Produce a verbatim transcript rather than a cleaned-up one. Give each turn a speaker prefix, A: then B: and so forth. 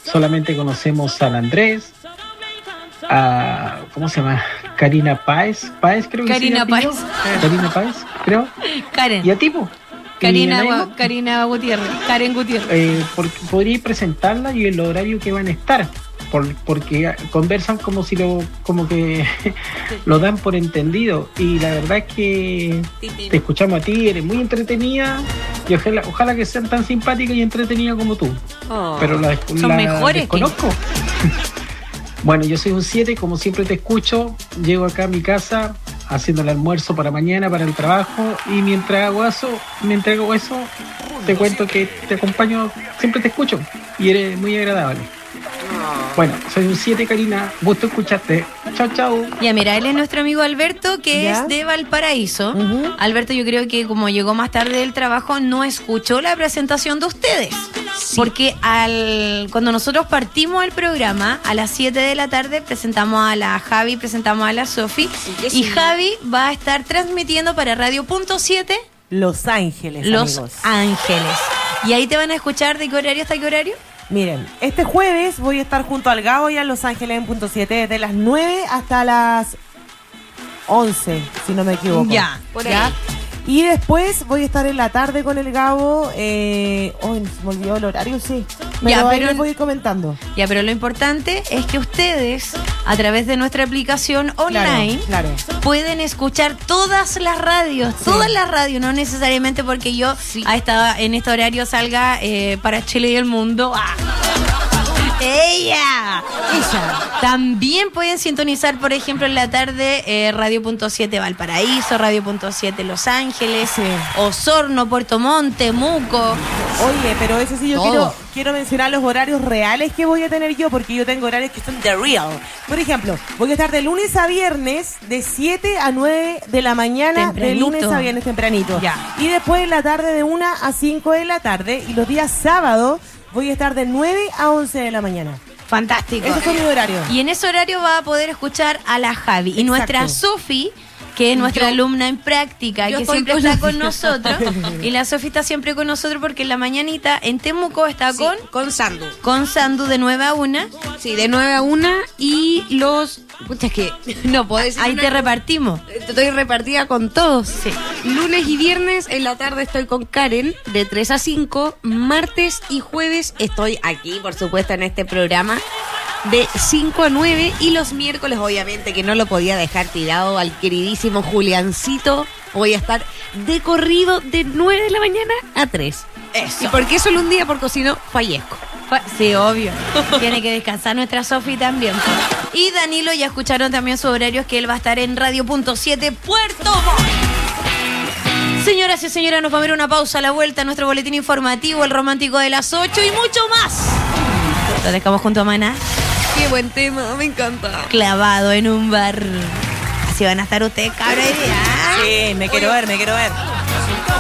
A: solamente conocemos San Andrés, a, ¿cómo se llama? Karina Páez, Páez creo que
B: Karina
A: se llama.
B: Páez.
A: Karina Páez, creo.
B: Karen.
A: ¿Y a tipo?
B: Karina, Gua- Karina Gutiérrez. Karen Gutiérrez.
A: Eh, porque podría presentarla y el horario que van a estar. Por, porque conversan como si lo como que lo dan por entendido, y la verdad es que te escuchamos a ti, eres muy entretenida, y ojalá, ojalá que sean tan simpáticas y entretenidas como tú.
B: Oh,
A: pero la,
B: son
A: la
B: mejores
A: desconozco. Que... Bueno, yo soy un siete, como siempre te escucho, llego acá a mi casa haciendo el almuerzo para mañana, para el trabajo, y mientras hago eso, mientras hago eso, te cuento que te acompaño, siempre te escucho, y eres muy agradable. Bueno, soy un siete, Karina. Gusto escucharte. Chao, chao.
B: Ya, mira, él es nuestro amigo Alberto, que
C: ¿Ya?
B: es de Valparaíso.
C: Uh-huh.
B: Alberto, yo creo que como llegó más tarde del trabajo, no escuchó la presentación de ustedes. Sí. Porque al cuando nosotros partimos el programa, a las siete de la tarde, presentamos a la Javi, presentamos a la Sofi. Sí, sí. Y Javi va a estar transmitiendo para Radio Punto siete
C: Los Ángeles,
B: Los
C: amigos.
B: Ángeles. Y ahí te van a escuchar de qué horario hasta qué horario.
C: Miren, este jueves voy a estar junto al Gabo y a Los Ángeles en Punto siete desde las nueve hasta las once, si no me equivoco.
B: Ya, por
C: ¿Ya?
B: ahí.
C: Y después voy a estar en la tarde con el Gabo. Eh, oh, se me olvidó el horario, sí. Pero
B: Ya,
C: ahí
B: pero
C: les voy a ir comentando.
B: Ya, pero lo importante es que ustedes, a través de nuestra aplicación online,
C: claro, claro.
B: pueden escuchar todas las radios, sí. todas las radios, no necesariamente porque yo sí. a esta, en este horario salga eh, para Chile y el mundo. ¡Ah! ¡Ella! Ella. También pueden sintonizar, por ejemplo, en la tarde eh, Radio Punto siete Valparaíso, Radio Punto siete Los Ángeles,
C: sí.
B: Osorno, Puerto Montt, Temuco.
C: Oye, pero eso sí, yo quiero, quiero mencionar los horarios reales que voy a tener yo, porque yo tengo horarios que son the real. Por ejemplo, voy a estar de lunes a viernes, de siete a nueve de la mañana, tempranito. De lunes a viernes tempranito.
B: Ya.
C: Y después en la tarde de una a cinco de la tarde, y los días sábados voy a estar de nueve a once de la mañana.
B: Fantástico.
C: Esos son mis horarios.
B: Y en ese horario va a poder escuchar a la Javi. Exacto. Y nuestra Sofi, que es nuestra yo, alumna en práctica, que siempre con está con nosotros. Y la Sofi está siempre con nosotros porque en la mañanita en Temuco está sí, con...
D: Con Sandu.
B: Con Sandu de nueve a una.
D: Sí, de nueve a una. Y los... Pucha, es que no puedo decir.
B: Ahí
D: una...
B: te repartimos.
D: Estoy repartida con todos.
B: Sí.
D: Lunes y viernes en la tarde estoy con Karen de tres a cinco. Martes y jueves estoy aquí, por supuesto, en este programa de cinco a nueve. Y los miércoles, obviamente, que no lo podía dejar tirado al queridísimo Juliancito. Voy a estar de corrido de nueve de la mañana a tres.
B: Eso.
D: ¿Y por qué solo un día? Porque si no, fallezco.
B: Sí, obvio. Tiene que descansar nuestra Sofi también. Y Danilo, ya escucharon también sus horarios, que él va a estar en Radio Punto siete Puerto Montt. Señoras y señores, nos va a ver una pausa a la vuelta, nuestro boletín informativo, el romántico de las ocho y mucho más. Lo dejamos junto a Maná.
D: Qué buen tema, me encanta.
B: Clavado en un bar. Así van a estar ustedes, cabra.
C: Sí, me quiero ver, me quiero ver.